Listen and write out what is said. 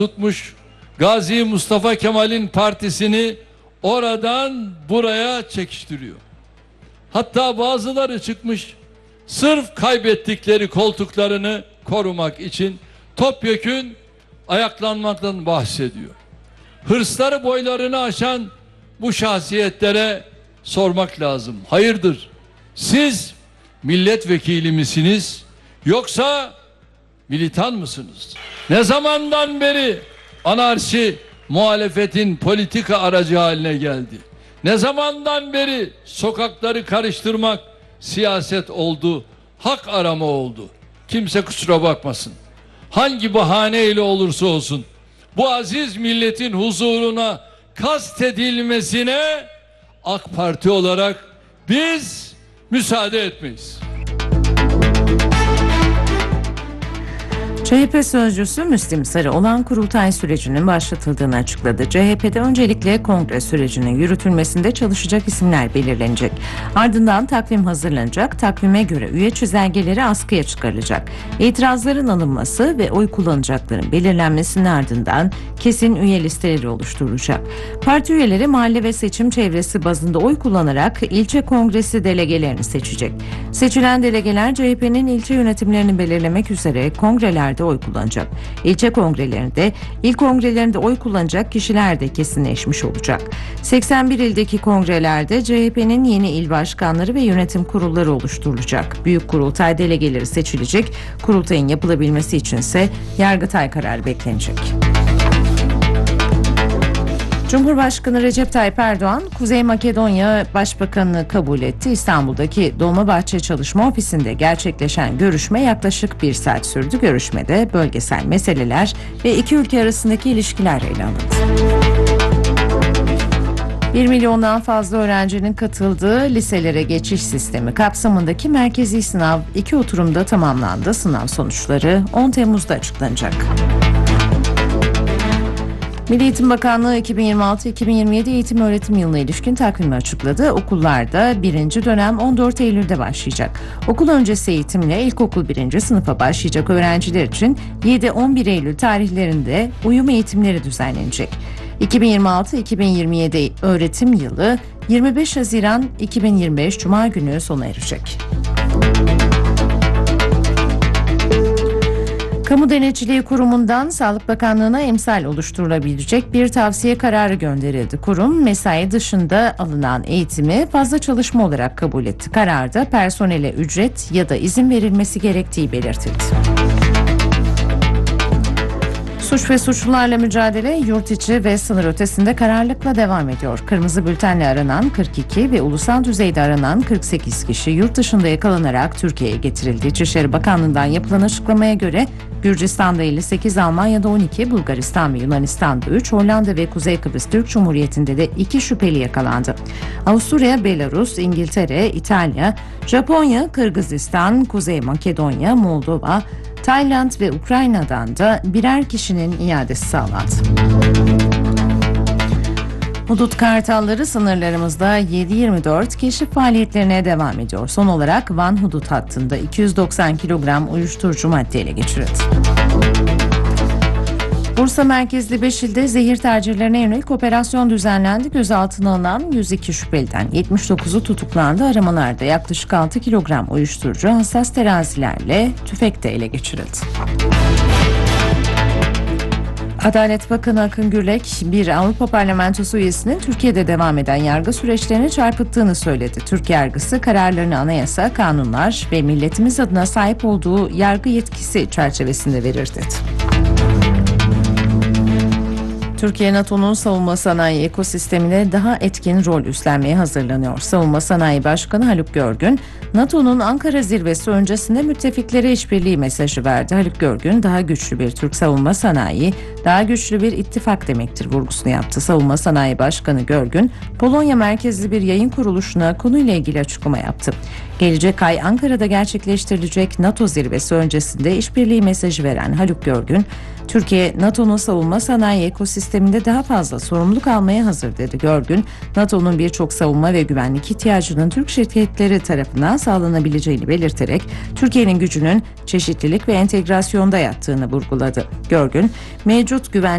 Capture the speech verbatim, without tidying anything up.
tutmuş, Gazi Mustafa Kemal'in partisini oradan buraya çekiştiriyor. Hatta bazıları çıkmış, sırf kaybettikleri koltuklarını korumak için topyekün ayaklanmaktan bahsediyor. Hırsları boylarını aşan bu şahsiyetlere sormak lazım. Hayırdır? Siz milletvekili misiniz yoksa militan mısınız? Ne zamandan beri anarşi muhalefetin politika aracı haline geldi? Ne zamandan beri sokakları karıştırmak siyaset oldu, hak arama oldu? Kimse kusura bakmasın. Hangi bahaneyle olursa olsun bu aziz milletin huzuruna kastedilmesine AK Parti olarak biz müsaade etmeyiz. C H P sözcüsü Müslim Sarıoğlan kurultay sürecinin başlatıldığını açıkladı. C H P'de öncelikle kongre sürecinin yürütülmesinde çalışacak isimler belirlenecek. Ardından takvim hazırlanacak. Takvime göre üye çizelgeleri askıya çıkarılacak. İtirazların alınması ve oy kullanacakların belirlenmesinin ardından kesin üye listeleri oluşturulacak. Parti üyeleri mahalle ve seçim çevresi bazında oy kullanarak ilçe kongresi delegelerini seçecek. Seçilen delegeler C H P'nin ilçe yönetimlerini belirlemek üzere kongrelerde oy kullanacak. İlçe kongrelerinde, il kongrelerinde oy kullanacak kişiler de kesinleşmiş olacak. seksen bir ildeki kongrelerde C H P'nin yeni il başkanları ve yönetim kurulları oluşturulacak. Büyük kurultay delegeleri seçilecek. Kurultayın yapılabilmesi içinse Yargıtay kararı beklenecek. Cumhurbaşkanı Recep Tayyip Erdoğan, Kuzey Makedonya Başbakanı'nı kabul etti. İstanbul'daki Dolmabahçe Çalışma Ofisi'nde gerçekleşen görüşme yaklaşık bir saat sürdü. Görüşmede bölgesel meseleler ve iki ülke arasındaki ilişkiler ele alındı. Bir milyondan fazla öğrencinin katıldığı liselere geçiş sistemi kapsamındaki merkezi sınav iki oturumda tamamlandı. Sınav sonuçları on Temmuz'da açıklanacak. Milli Eğitim Bakanlığı iki bin yirmi altı iki bin yirmi yedi eğitim öğretim yılına ilişkin takvimi açıkladı. Okullarda birinci dönem on dört Eylül'de başlayacak. Okul öncesi eğitimle ilkokul birinci sınıfa başlayacak öğrenciler için yedi on bir Eylül tarihlerinde uyum eğitimleri düzenlenecek. iki bin yirmi altı iki bin yirmi yedi öğretim yılı yirmi beş Haziran iki bin yirmi beş Cuma günü sona erecek. Kamu Denetçiliği Kurumu'ndan Sağlık Bakanlığı'na emsal oluşturulabilecek bir tavsiye kararı gönderildi. Kurum, mesai dışında alınan eğitimi fazla çalışma olarak kabul etti. Kararda personele ücret ya da izin verilmesi gerektiği belirtildi. Suç ve suçlularla mücadele yurt içi ve sınır ötesinde kararlılıkla devam ediyor. Kırmızı bültenle aranan kırk iki ve ulusal düzeyde aranan kırk sekiz kişi yurt dışında yakalanarak Türkiye'ye getirildi. İçişleri Bakanlığı'ndan yapılan açıklamaya göre Gürcistan'da elli sekiz, Almanya'da on iki, Bulgaristan ve Yunanistan'da üç, Hollanda ve Kuzey Kıbrıs Türk Cumhuriyeti'nde de iki şüpheli yakalandı. Avusturya, Belarus, İngiltere, İtalya, Japonya, Kırgızistan, Kuzey Makedonya, Moldova, Tayland ve Ukrayna'dan da birer kişinin iadesi sağlandı. Hudut kartalları sınırlarımızda yedi yirmi dört keşif faaliyetlerine devam ediyor. Son olarak Van hudut hattında iki yüz doksan kilogram uyuşturucu madde ele geçirildi. Bursa merkezli beş ilde zehir tacirlerine yönelik operasyon düzenlendi. Gözaltına alınan yüz iki şüpheliden yetmiş dokuzu tutuklandı. Aramalarda yaklaşık altı kilogram uyuşturucu hassas terazilerle tüfek de ele geçirildi. Adalet Bakanı Akın Gürlek, bir Avrupa Parlamentosu üyesinin Türkiye'de devam eden yargı süreçlerini çarpıttığını söyledi. Türk yargısı kararlarını anayasa, kanunlar ve milletimiz adına sahip olduğu yargı yetkisi çerçevesinde verir dedi. Türkiye, NATO'nun savunma sanayi ekosistemine daha etkin rol üstlenmeye hazırlanıyor. Savunma Sanayi Başkanı Haluk Görgün, NATO'nun Ankara zirvesi öncesinde müttefiklere işbirliği mesajı verdi. Haluk Görgün, daha güçlü bir Türk savunma sanayi, daha güçlü bir ittifak demektir vurgusunu yaptı. Savunma Sanayi Başkanı Görgün, Polonya merkezli bir yayın kuruluşuna konuyla ilgili açıklama yaptı. Gelecek ay Ankara'da gerçekleştirilecek NATO zirvesi öncesinde işbirliği mesajı veren Haluk Görgün, Türkiye, NATO'nun savunma sanayi ekosisteminde daha fazla sorumluluk almaya hazır dedi. Görgün, NATO'nun birçok savunma ve güvenlik ihtiyacının Türk şirketleri tarafından sağlanabileceğini belirterek Türkiye'nin gücünün çeşitlilik ve entegrasyonda yattığını vurguladı. Görgün, mevcut güvenlik